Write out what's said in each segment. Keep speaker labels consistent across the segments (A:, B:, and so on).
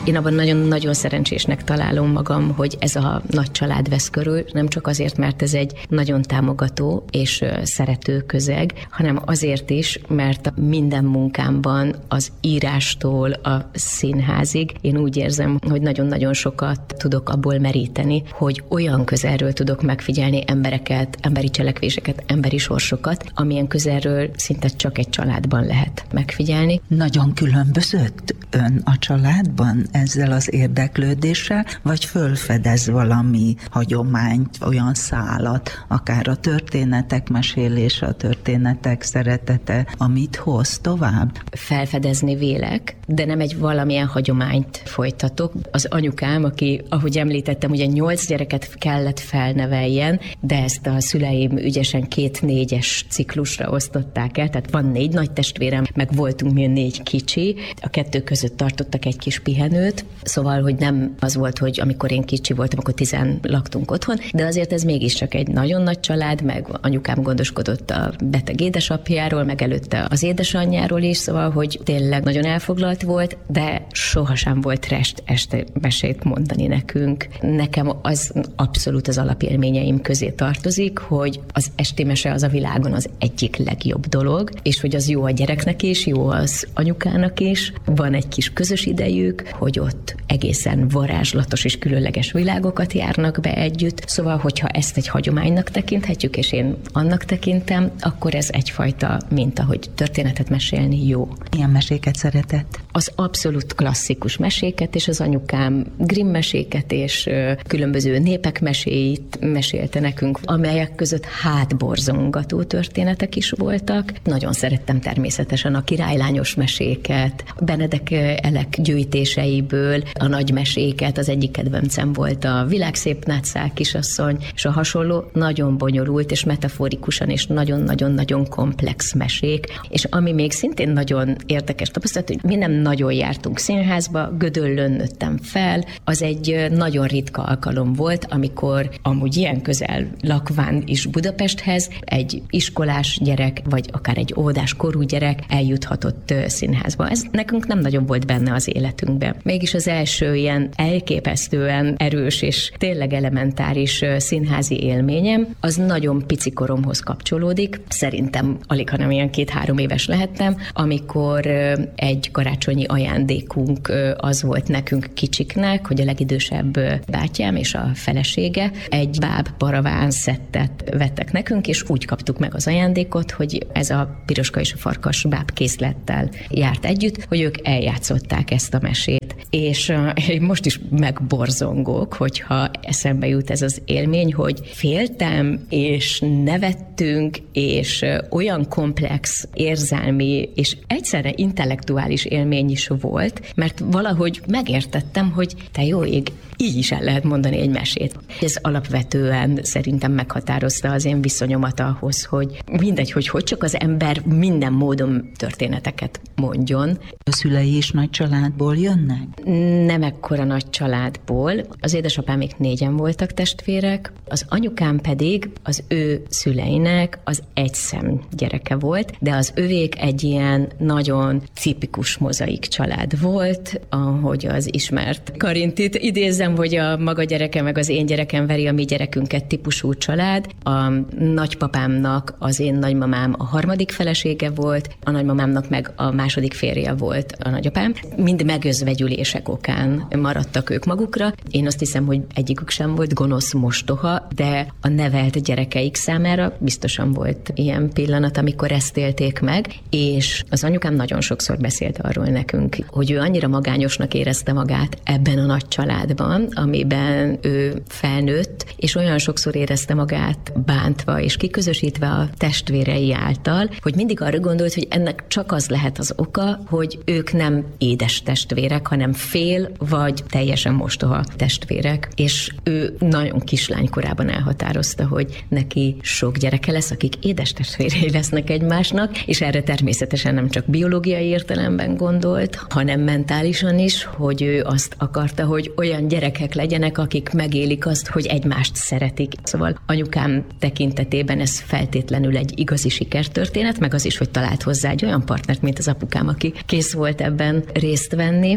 A: Én abban nagyon-nagyon szerencsésnek találom magam, hogy ez a nagy család vesz körül, nem csak azért, mert ez egy nagyon támogató és szerető közeg, hanem azért is, mert minden munkámban az írástól a színházig én úgy érzem, hogy nagyon-nagyon sokat tudok abból meríteni, hogy olyan közelről tudok megfigyelni embereket, emberi cselekvéseket, emberi sorsokat, amilyen közelről szinte csak egy családban lehet megfigyelni.
B: Nagyon különbözött ön a családban ezzel az érdeklődéssel, vagy fölfedez valami hagyományt, olyan szálat, akár a történetek mesélése, a történetek szeretete, amit hoz tovább?
A: Felfedezni vélek, de nem egy valamilyen hagyományt folytatok. Az anyukám, aki, ahogy említettem, ugye 8 gyereket kellett felneveljen, de ezt a szüleim ügyesen 2-4-es ciklusra osztották el, tehát van 4 nagy testvérem, meg voltunk mi 4 kicsi, a 2 között tartottak egy kis pihenőt, szóval, hogy nem az volt, hogy amikor én kicsi voltam, akkor 10 laktunk otthon, de azért ez mégiscsak egy nagyon nagy család, meg anyukám gondoskodott a beteg édesapjáról, meg előtte az édesanyjáról is, szóval, hogy tényleg nagyon elfoglalt volt, de sohasem volt rest este mesét mondani nekünk. Nekem az abszolút az alapélményeim közé tartozik, hogy az esti mese az a világon az egyik legjobb dolog, és hogy az jó a gyereknek is, jó az anyukának is, van egy kis közös idejük, hogy ott egészen varázslatos és különleges világokat járnak be együtt, szóval, hogyha ezt egy hagyománynak tekinthetjük, és én annak tekintem, akkor ez egyfajta minta, hogy történetet mesélni jó.
B: Milyen meséket szeretett?
A: Az abszolút klasszikus meséket, és az anyukám Grimm meséket, és különböző népek meséit mesélte nekünk, amelyek között hátborzongató történetek is voltak. Nagyon szerettem természetesen a királylányos meséket, Benedek Elek gyűjtéseiből a nagy meséket, az egyik kedvencem volt a Világszép Nátszál kisasszony, és a hasonló nagyon bonyolult és metaforikusan és nagyon-nagyon-nagyon komplex mesék, és ami még szintén nagyon érdekes tapasztalat, hogy mi nem nagyon jártunk színházba, Gödöllőn nőttem fel, az egy nagyon ritka alkalom volt, amikor amúgy ilyen közel lakván is Budapesthez egy iskolás gyerek, vagy akár egy óvodás korú gyerek eljuthatott színházba. Ez nekünk nem nagyon volt benne az életünkben. Mégis az első ilyen elképesztően erős és tényleg elementáris színházi élményem, az nagyon pici koromhoz kapcsolódik. Szerintem alig, hanem ilyen 2-3 éves lehettem, amikor egy karácsonyi ajándékunk az volt nekünk kicsiknek, hogy a legidősebb bátyám és a felesége egy báb paraván szettet vettek nekünk, és úgy kaptuk meg az ajándékot, hogy ez a Piroska és a farkas báb készlettel járt együtt, hogy ők eljátszották ezt a mesét. És én most is megborzongok, hogyha eszembe jut ez az élmény, hogy féltem, és nevettünk, és olyan komplex, érzelmi, és egyszerre intellektuális élmény is volt, mert valahogy megértettem, hogy te jó ég, így is el lehet mondani egy mesét. Ez alapvetően szerintem meghatározta az én viszonyomat ahhoz, hogy mindegy, hogy csak az ember minden módon történeteket mondjon.
B: A szülei is nagy családból jönnek?
A: Nem ekkora nagy családból. Az édesapámék 4-en voltak testvérek, az anyukám pedig az ő szüleinek az egyszem gyereke volt, de az övék egy ilyen nagyon tipikus mozaik család volt, ahogy az ismert Karintit idézem, hogy a maga gyereke meg az én gyerekem veri a mi gyerekünket típusú család. A nagypapámnak az én nagymamám a harmadik felesége volt, a nagymamámnak meg a második férje volt a nagyapám. Mind megözvegyülések okán maradtak ők magukra. Én azt hiszem, hogy egyikük sem volt gonosz mostoha, de a nevelt gyerekeik számára biztosan volt ilyen pillanat, amikor ezt élték meg, és az anyukám nagyon sokszor beszélt arról nekünk, hogy ő annyira magányosnak érezte magát ebben a nagy családban, amiben ő felnőtt, és olyan sokszor érezte magát bántva és kiközösítve a testvérei által, hogy mindig arra gondolt, hogy ennek csak az lehet az oka, hogy ők nem édes testvérek, hanem fél vagy teljesen mostoha testvérek. És ő nagyon kislány korában elhatározta, hogy neki sok gyereke lesz, akik édes testvérei lesznek egymásnak, és erre természetesen nem csak biológiai értelemben gondolt, hanem mentálisan is, hogy ő azt akarta, hogy olyan gyerekek legyenek, akik megélik azt, hogy egymást szeretik. Szóval anyukám tekintetében ez feltétlenül egy igazi sikertörténet, meg az is, hogy talált hozzá egy olyan partnert, mint az apukám, aki kész volt ebben részt venni, és ez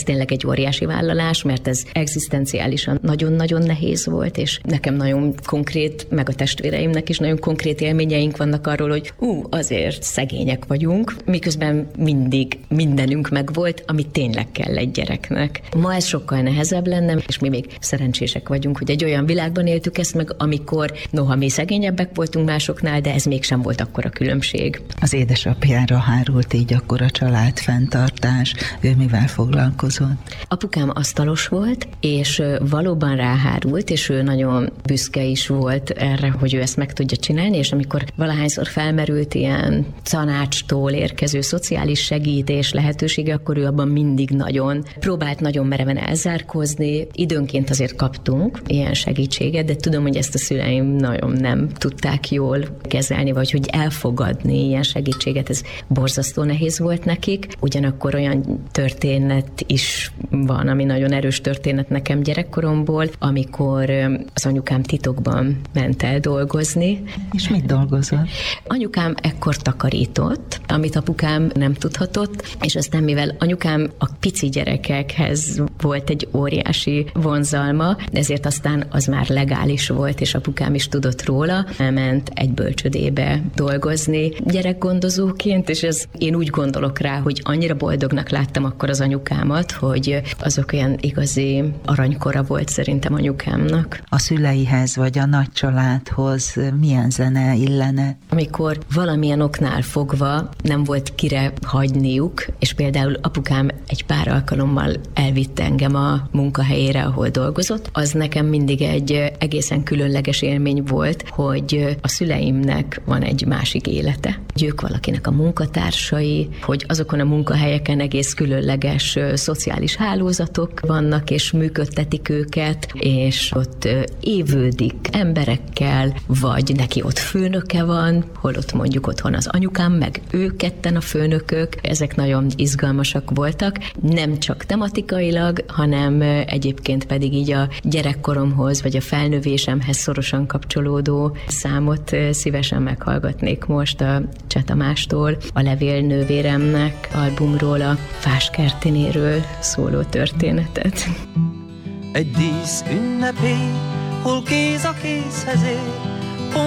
A: tényleg egy óriási vállalás, mert ez egzisztenciálisan nagyon-nagyon nehéz volt, és nekem nagyon konkrét, meg a testvéreimnek is nagyon konkrét élményeink vannak arról, hogy azért szegények vagyunk, miközben mindig mindenünk megvolt, ami tényleg kell egy gyereknek. Ma ez sokkal nehezebb lenne, és mi még szerencsések vagyunk, hogy egy olyan világban éltük ezt meg, amikor noha mi szegényebbek voltunk másoknál, de ez mégsem volt akkora különbség.
B: Az édesapjára hárult így akkor a családfenntartás. Ő mivel foglalkozott?
A: Apukám asztalos volt, és valóban ráhárult, és ő nagyon büszke is volt erre, hogy ő ezt meg tudja csinálni, és amikor valahányszor felmerült ilyen tanácstól érkező szociális segítés lehetősége, akkor ő abban mindig próbált nagyon mereven elzárkózni. Időnként azért kaptunk ilyen segítséget, de tudom, hogy ezt a szüleim nagyon nem tudták jól kezelni, vagy hogy elfogadni ilyen segítséget, ez borzasztó nehéz volt nekik. Ugyanakkor olyan történet is van, ami nagyon erős történet nekem gyerekkoromból, amikor az anyukám titokban ment el dolgozni.
B: És mit dolgozott?
A: Anyukám ekkor takarított, amit apukám nem tudhatott, és aztán mivel anyukám a pici gyerekekhez volt egy óriási vonzalma, ezért aztán az már legális volt, és apukám is tudott róla, elment egy bölcsödébe dolgozni gyerekgondozóként, és én úgy gondolok rá, hogy annyira boldognak láttam akkor az anyukámat, hogy azok olyan igazi aranykora volt szerintem anyukámnak.
B: A szüleihez vagy a nagy családhoz milyen zene illene?
A: Amikor valamilyen oknál fogva nem volt kire hagyniuk, és például apukám egy pár alkalommal elvitte engem a munkahelyére, ahol dolgozott, az nekem mindig egy egészen különleges élmény volt, hogy a szüleimnek van egy másik élete. Hogy ők valakinek a munkatársai, hogy azokon a munkahelyeken egész különleges szociális hálózatok vannak, és működtetik őket, és ott évődik emberekkel, vagy neki ott főnöke van, holott mondjuk otthon az anyukám, meg ők ketten a főnökök. Ezek nagyon izgalmasak voltak, nem csak tematikailag, hanem egyébként pedig így a gyerekkoromhoz, vagy a felnövésemhez szorosan kapcsolódó számot szívesen meghallgatnék most a Cseh Tamástól, a Levélnővéremnek albumról, a Fáskertinéről szóló történetet.
C: Egy dísz ünnepély, hol kéz a kézhez ér,